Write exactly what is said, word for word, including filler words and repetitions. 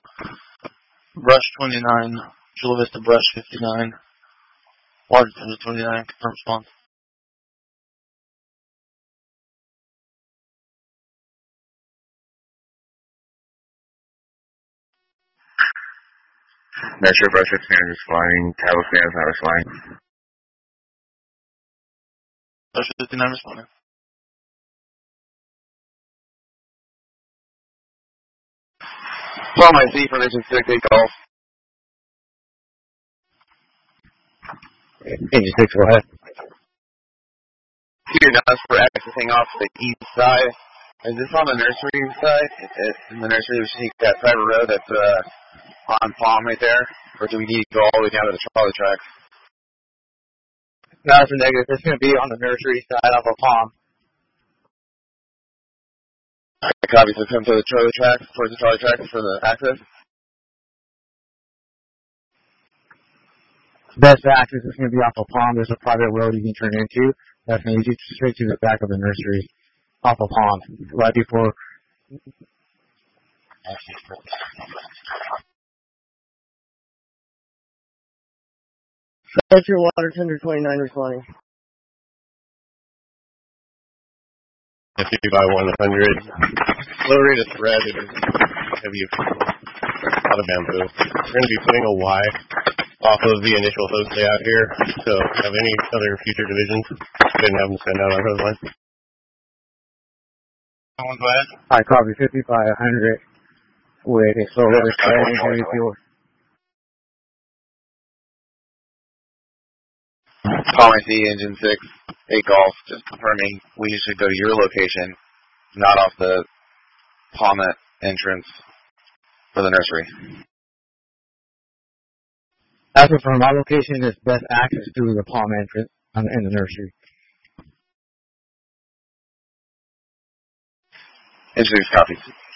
Brush twenty-nine, Chula Vista Brush fifty-nine, Waterton twenty-nine, confirm response. Metro Brush fifty-nine responding, Tower fans not responding. Brush fifty-nine responding. Follow my Z for Mission six, eight Golf. Engine six, go ahead. Peter Nuss for accessing off the east side. Is this on the nursery side? In the nursery, we see that private road that's uh, on Palm right there? Or do we need to go all the way down to the trolley tracks? No, it's a negative. It's going to be on the nursery side of a Palm. Alright, copy. So come to the trolley tracks, towards the trolley tracks for the access. Best access is going to be off of Palm. There's a private road you can turn into. That's going to lead you straight to the back of the nursery off of Palm, right before. That's your water tender twenty-nine responding. fifty by one hundred. Low rate of thread is heavy a lot of bamboo. We're going to be putting a Y off of the initial host layout here, so if you have any other future divisions, didn't have them send out our host line. Someone go ahead. I copy fifty by one hundred with a slow rate of thread and heavy fuel. Call my C, engine six, eight Golf, just confirming we should go to your location, not off the Palm entrance for the nursery. As for my location, is best access to the Palm entrance in the nursery. Engine six, copy.